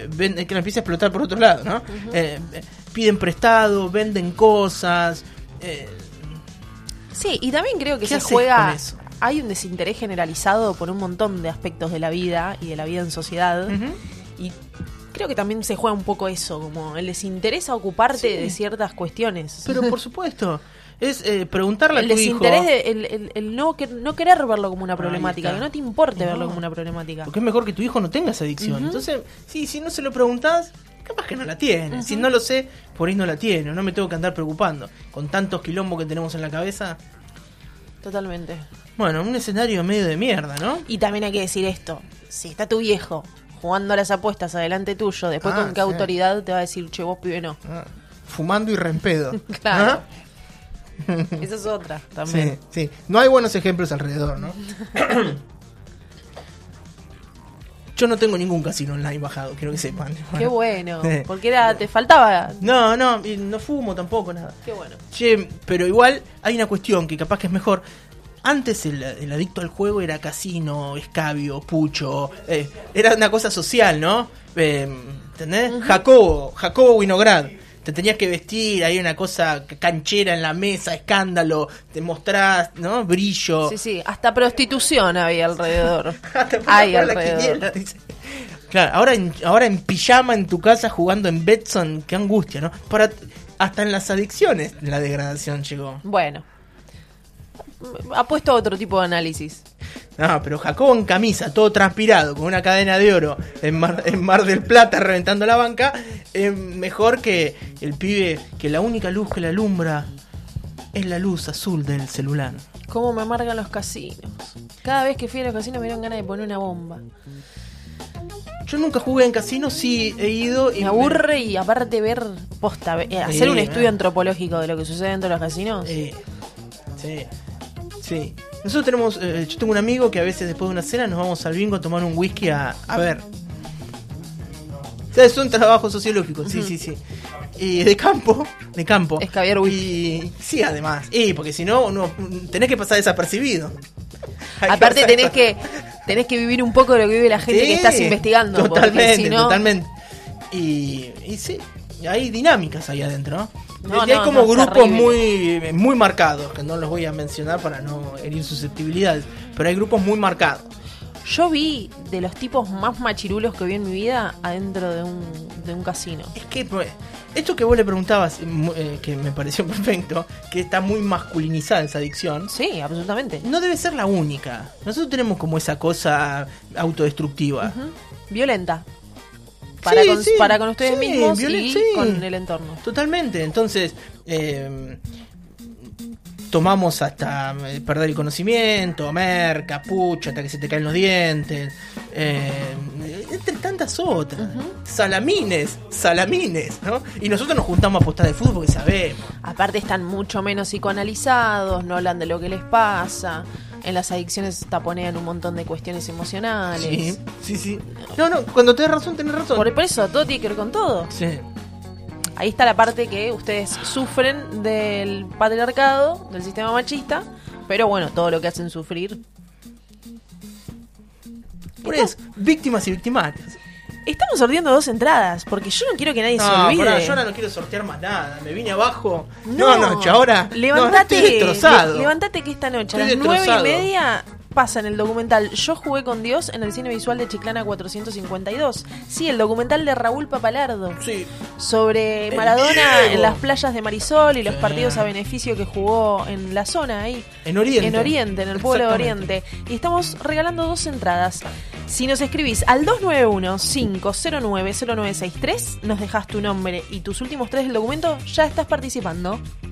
que la empieza a explotar por otro lado, ¿no? Piden prestado, venden cosas. Sí, y también creo que ¿Qué se haces juega... con eso? Hay un desinterés generalizado por un montón de aspectos de la vida y de la vida en sociedad. Y creo que también se juega un poco eso, como el desinterés a ocuparte de ciertas cuestiones. Pero por supuesto, es preguntarle el a tu hijo... desinterés, el no querer verlo como una problemática, está. que no te importe verlo como una problemática. Porque es mejor que tu hijo no tenga esa adicción. Entonces, sí, si no se lo preguntás, capaz que no la tiene. Si no lo sé, por ahí no la tiene. No me tengo que andar preocupando. Con tantos quilombos que tenemos en la cabeza. Totalmente. Bueno, un escenario medio de mierda, ¿no? Y también hay que decir esto: si está tu viejo jugando a las apuestas adelante tuyo, después con qué autoridad te va a decir, che, vos pibe no. Fumando y rempedo. Claro. Esa es otra también. Sí. No hay buenos ejemplos alrededor, ¿no? Yo no tengo ningún casino online bajado, quiero que sepan. Qué bueno, Sí. porque te faltaba. No, y no fumo tampoco, nada. Qué bueno. Che, pero igual hay una cuestión que capaz que es mejor. Antes el adicto al juego era casino, escabio, pucho, era una cosa social, ¿no? ¿Entendés? Jacobo Winograd. Te tenías que vestir, hay una cosa canchera en la mesa, escándalo, te mostrás, ¿no? Brillo. Sí, hasta prostitución había alrededor. Hay alrededor. Claro, ahora en pijama en tu casa jugando en Betson, qué angustia, ¿no? Hasta en las adicciones la degradación llegó. Bueno, apuesto a otro tipo de análisis. No, pero Jacobo en camisa, todo transpirado, con una cadena de oro en Mar del Plata reventando la banca, es mejor que el pibe que la única luz que le alumbra es la luz azul del celular. ¿Cómo me amargan los casinos? Cada vez que fui a los casinos me dieron ganas de poner una bomba. Yo nunca jugué en casino, sí he ido y me aburre y aparte ver posta, hacer un estudio antropológico de lo que sucede dentro de los casinos. Sí. Nosotros tenemos, yo tengo un amigo que a veces después de una cena nos vamos al bingo a tomar un whisky a ver. O sea, es un trabajo sociológico, sí. Y de campo. Escabiar whisky. Y sí, además. Y porque si no, tenés que pasar desapercibido. Aparte tenés que vivir un poco de lo que vive la gente que estás investigando. Totalmente. Y sí, hay dinámicas ahí adentro, ¿no? Hay como grupos muy marcados, que no los voy a mencionar para no herir susceptibilidades, pero hay grupos muy marcados. Yo vi de los tipos más machirulos que vi en mi vida adentro de un casino. Es que esto que vos le preguntabas, que me pareció perfecto, que está muy masculinizada esa adicción. Sí, absolutamente. No debe ser la única. Nosotros tenemos como esa cosa autodestructiva. Violenta. Para con ustedes mismos y con el entorno. Totalmente. Entonces, tomamos hasta perder el conocimiento, merca, pucho, hasta que se te caen los dientes, entre tantas otras. Salamines, ¿no? Y nosotros nos juntamos a apostar de fútbol porque sabemos. Aparte están mucho menos psicoanalizados, no hablan de lo que les pasa. En las adicciones taponean un montón de cuestiones emocionales. Sí. No, cuando tenés razón. Por eso, todo tiene que ver con todo. Sí. Ahí está la parte que ustedes sufren del patriarcado, del sistema machista, pero bueno, todo lo que hacen sufrir. Por eso, víctimas y victimarios. Estamos sorteando 2 entradas, porque yo no quiero que nadie se olvide. Yo ahora no quiero sortear más nada. Me vine abajo. Noche, ahora. Levantate, estoy destrozado. Levantate que esta noche a las 9:30 pasa en el documental Yo jugué con Dios en el Cine Visual de Chiclana 452. Sí, el documental de Raúl Papalardo. Sí. Sobre Maradona en las playas de Marisol y los partidos a beneficio que jugó en la zona ahí. En Oriente. En el pueblo de Oriente. Y estamos regalando 2 entradas. Si nos escribís al 291-509-0963, nos dejás tu nombre y tus últimos 3 del documento, ya estás participando.